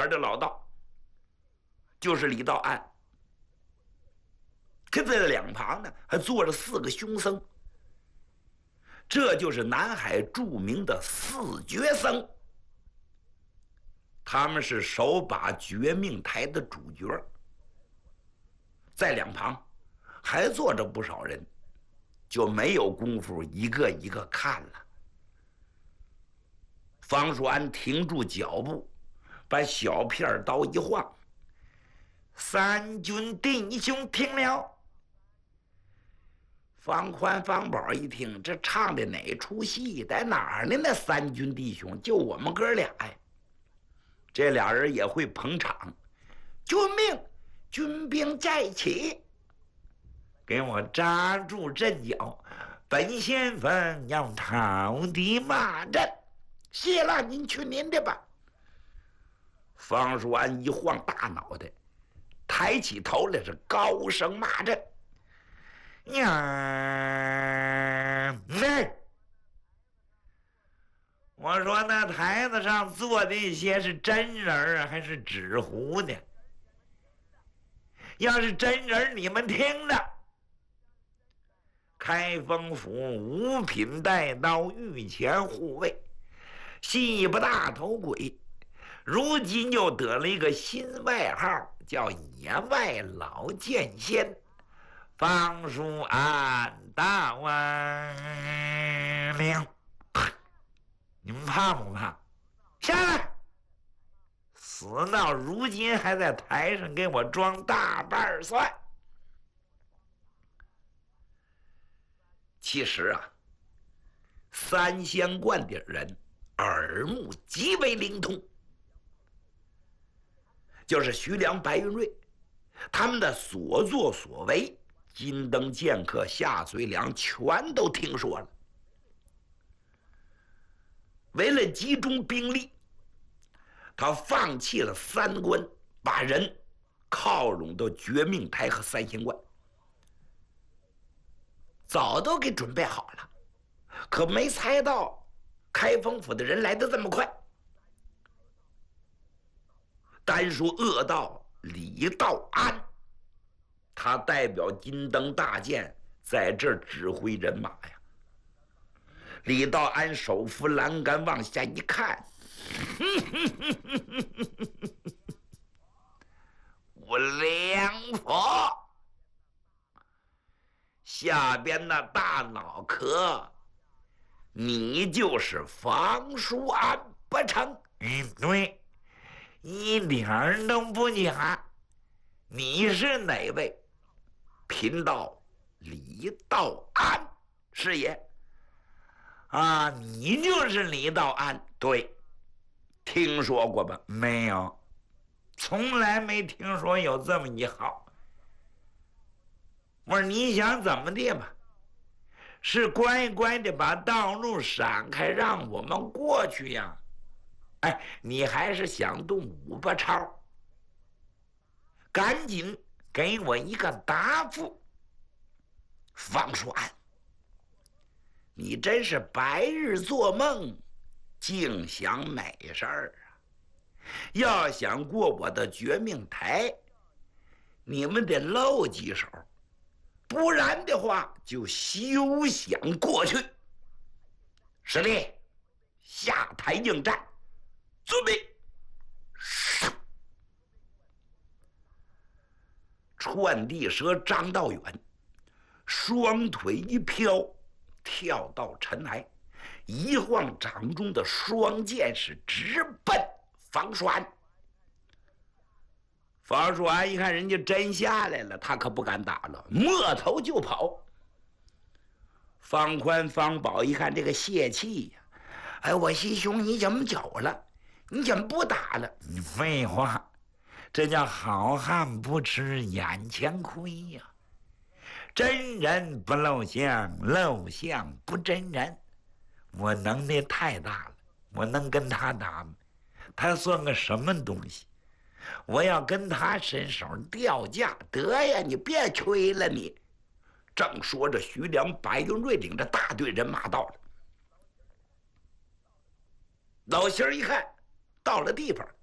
边的老道，就是李道安。可在两旁呢，还坐着4个凶僧。这就是南海著名的4绝僧，他们是手把绝命台的主角。在两旁还坐着不少人，就没有功夫一个一个看了。方叔安停住脚步，把小片刀一晃：“三军弟兄听了。”方宽、方宝一听，这唱的哪出戏？在哪儿呢？那3军弟兄就我们哥俩呀。这俩人也会捧场。遵命，军兵再起，给我扎住阵脚。本先锋要讨敌骂阵。谢了，您去您的吧。方叔安一晃大脑袋，抬起头来是高声骂阵。呀，我说那台子上坐的一些是真人啊，还是纸糊的？要是真人，你们听着。开封府五品带刀御前护卫，戏不大头鬼，如今又得了一个新外号，叫野外老剑仙。方叔安大万灵，你们怕不怕？下来！死到如今还在台上给我装大瓣蒜。其实啊，三仙观的人耳目极为灵通，就是徐良、白云瑞他们的所作所为，金灯剑客夏随良全都听说了。为了集中兵力，他放弃了3关，把人靠拢到绝命台和三仙观，早都给准备好了。可没猜到开封府的人来得这么快。单说恶道李道安，他代表金灯大剑在这儿指挥人马呀。李道安手扶栏杆往下一看，我良佛，下边那大脑壳，你就是方叔安不成？对，一点儿都不假。你是哪位？贫道李道安是也。啊，你就是李道安？对，听说过吧？没有，从来没听说有这么一号。我说你想怎么的吧？是乖乖的把道路闪开，让我们过去呀？哎，你还是想动5把抄？赶紧给我一个答复。方叔安，你真是白日做梦，净想美事儿啊！要想过我的绝命台，你们得露几手，不然的话就休想过去。司令，下台应战，准备。窜地蛇张道远双腿一飘，跳到尘埃，一晃掌中的双剑是直奔方叔安。方叔安一看人家真下来了，他可不敢打了，摸头就跑。方宽、方宝一看这个泄气呀，哎，我师兄你怎么走了？你怎么不打了？你废话，这叫好汉不吃眼前亏呀！真人不露相，露相不真人。我能耐太大了，我能跟他打吗？他算个什么东西？我要跟他伸手掉价，得呀，你别吹了你。正说着，徐良、白云瑞领着大队人马到了。老仙儿一看，到了地方，